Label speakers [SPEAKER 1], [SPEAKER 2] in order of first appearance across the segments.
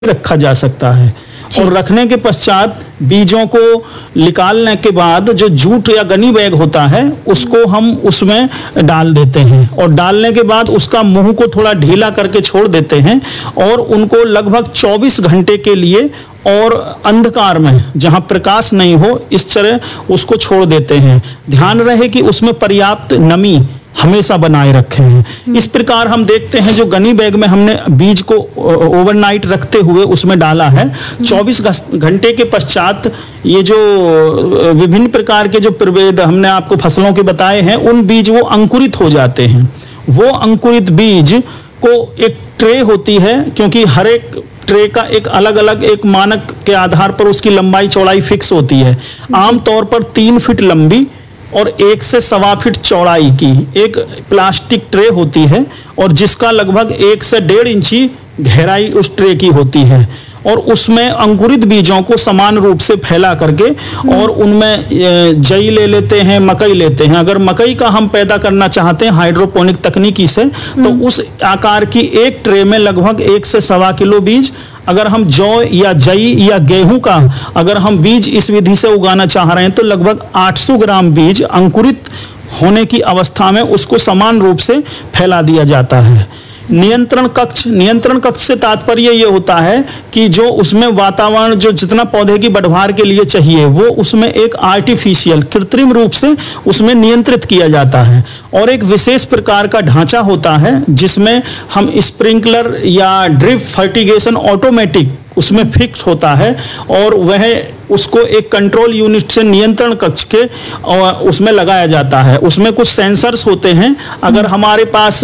[SPEAKER 1] रखा जा सकता है। और रखने के पश्चात बीजों को निकालने के बाद जो जूट या गनी बैग होता है उसको हम उसमें डाल देते हैं, और डालने के बाद उसका मुंह को थोड़ा ढीला करके छोड़ देते हैं और उनको लगभग 24 घंटे के लिए और अंधकार में जहां प्रकाश नहीं हो इस तरह उसको छोड़ देते हैं। ध्यान रहे कि उसमें पर्याप्त नमी हमेशा बनाए रखे हैं। इस प्रकार हम देखते हैं जो गनी बैग में हमने बीज को ओवरनाइट रखते हुए उसमें डाला है, 24 घंटे के पश्चात ये जो विभिन्न प्रकार के जो प्रभेद हमने आपको फसलों के बताए हैं उन बीज वो अंकुरित हो जाते हैं। वो अंकुरित बीज को एक ट्रे होती है, क्योंकि हर एक ट्रे का एक अलग अलग एक मानक के आधार पर उसकी लंबाई चौड़ाई फिक्स होती है। आमतौर पर 3 फीट लंबी और 1 से 1.25 फीट चौड़ाई की एक प्लास्टिक ट्रे होती है, और जिसका लगभग 1 से 1.5 इंची गहराई उस ट्रे की होती है। और उसमें अंकुरित बीजों को समान रूप से फैला करके और उनमें जई ले लेते हैं, मकई लेते हैं। अगर मकई का हम पैदा करना चाहते हैं हाइड्रोपोनिक तकनीकी से, तो उस आकार की एक ट्रे में लगभग 1 से 1.25 किलो बीज, अगर हम जौ या जई या गेहूं का अगर हम बीज इस विधि से उगाना चाह रहे हैं तो लगभग 800 ग्राम बीज अंकुरित होने की अवस्था में उसको समान रूप से फैला दिया जाता है। नियंत्रण कक्ष से तात्पर्य ये होता है कि जो उसमें वातावरण जो जितना पौधे की बढ़वार के लिए चाहिए वो उसमें एक आर्टिफिशियल कृत्रिम रूप से उसमें नियंत्रित किया जाता है। और एक विशेष प्रकार का ढांचा होता है जिसमें हम स्प्रिंकलर या ड्रिप फर्टिगेशन ऑटोमेटिक उसमें फिक्स होता है, और वह उसको एक कंट्रोल यूनिट से नियंत्रण कक्ष के उसमें लगाया जाता है। उसमें कुछ सेंसर्स होते हैं। अगर हमारे पास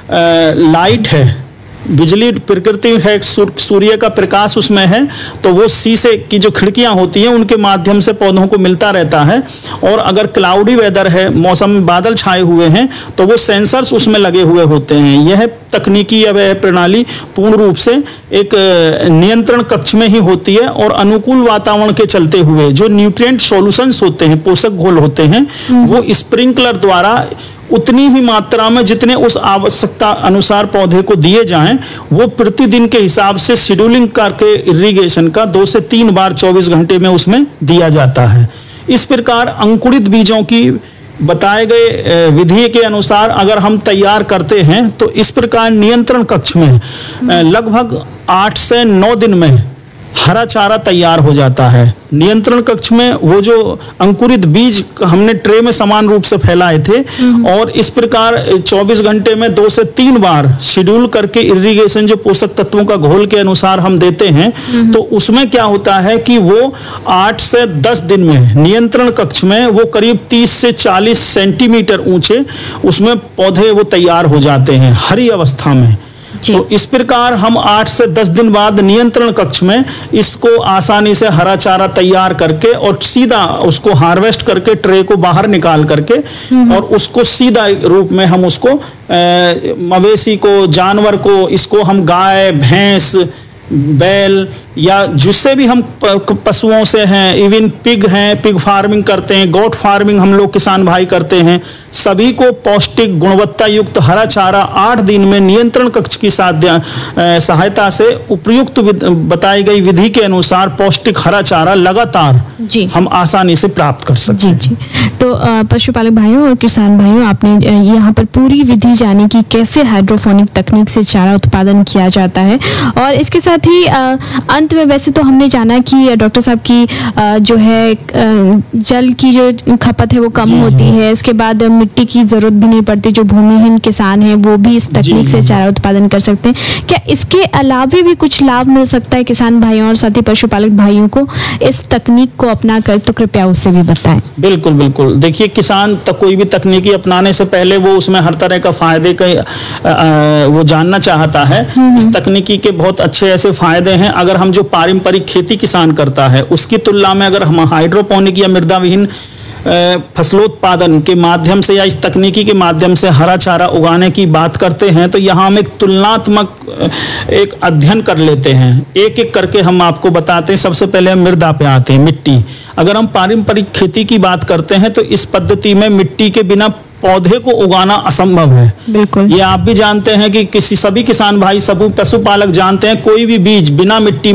[SPEAKER 1] लाइट है, बिजली प्रकृति है, सूर्य का प्रकाश उसमें है, तो वो शीशे की जो खिड़कियां होती हैं उनके माध्यम से पौधों को मिलता रहता है। और अगर क्लाउडी वेदर है, मौसम में बादल छाए हुए हैं, तो वो सेंसर्स उसमें लगे हुए होते हैं। यह तकनीकी या वह प्रणाली पूर्ण रूप से एक नियंत्रण कक्ष में ही होती है, और अनुकूल वातावरण के चलते हुए जो न्यूट्रिएंट सॉल्यूशंस होते हैं, पोषक घोल होते हैं, वो स्प्रिंकलर द्वारा उतनी ही मात्रा में जितने उस आवश्यकता अनुसार पौधे को दिए जाएं, वो प्रतिदिन के हिसाब से शेड्यूलिंग करके इरिगेशन का 2 से 3 बार 24 घंटे में उसमें दिया जाता है। इस प्रकार अंकुरित बीजों की बताए गए विधि के अनुसार अगर हम तैयार करते हैं तो इस प्रकार नियंत्रण कक्ष में लगभग 8 से 9 दिन में हरा चारा तैयार हो जाता है। नियंत्रण कक्ष में वो जो अंकुरित बीज हमने ट्रे में समान रूप से फैलाए थे, और इस प्रकार 24 घंटे में 2 से 3 बार शेड्यूल करके इरिगेशन जो पोषक तत्वों का घोल के अनुसार हम देते हैं, तो उसमें क्या होता है कि वो 8 से 10 दिन में नियंत्रण कक्ष में वो करीब 30 से 40 सेंटीमीटर ऊंचे उसमें पौधे वो तैयार हो जाते हैं हरी अवस्था में। तो इस प्रकार हम 8 से 10 दिन बाद नियंत्रण कक्ष में इसको आसानी से हरा चारा तैयार करके और सीधा उसको हार्वेस्ट करके ट्रे को बाहर निकाल करके और उसको सीधा रूप में हम उसको मवेशी को, जानवर को, इसको हम गाय, भैंस, बैल या जिससे भी हम पशुओं से हैं, इवन पिग हैं, पिग फार्मिंग करते हैं, गोट फार्मिंग हम लोग किसान भाई करते हैं, सभी को पौष्टिक गुणवत्ता युक्त हरा चारा 8 दिन में नियंत्रण कक्ष की सहायता से उपयुक्त बताई गई विधि के अनुसार पौष्टिक हरा चारा लगातार हम आसानी से प्राप्त कर सकते हैं।
[SPEAKER 2] जी। तो पशुपालक भाइयों और किसान भाइयों, आपने यहाँ पर पूरी विधि जानी कि कैसे हाइड्रोपोनिक तकनीक से चारा उत्पादन किया जाता है, और इसके साथ ही अंत में वैसे तो हमने जाना कि डॉक्टर साहब की जो है जल की जो खपत है वो कम होती है, इसके बाद मिट्टी की जरूरत भी नहीं पड़ती, जो भूमिहीन किसान है वो भी इस तकनीक से चारा उत्पादन कर सकते हैं। क्या इसके अलावा भी कुछ लाभ मिल सकता है किसान भाइयों और साथ ही पशुपालक भाइयों को इस तकनीक को अपना कर? तो कृपया उससे भी बताएं।
[SPEAKER 1] बिल्कुल बिल्कुल। देखिए, किसान कोई भी तकनीकी अपनाने से पहले वो उसमें हर तरह का फायदे का वो जानना चाहता है। इस तकनीकी के बहुत अच्छे ऐसे फायदे हैं। अगर हम जो पारंपरिक खेती किसान करता है उसकी तुलना में अगर हम हाइड्रोपोनिक या मृदा विहीन फसलोत्पादन के माध्यम से या इस तकनीकी के माध्यम से हरा चारा उगाने की बात करते हैं, तो यहाँ हम एक तुलनात्मक एक अध्ययन कर लेते हैं। एक एक करके हम आपको बताते हैं। सबसे पहले हम मृदा पे आते हैं, मिट्टी। अगर हम पारंपरिक खेती की बात करते हैं तो इस पद्धति में मिट्टी के बिना पौधे को उगाना असंभव है।
[SPEAKER 2] बिल्कुल।
[SPEAKER 1] ये आप भी जानते हैं कि सभी किसान भाई, सभी पशुपालक जानते हैं, कोई भी बीज बिना मिट्टी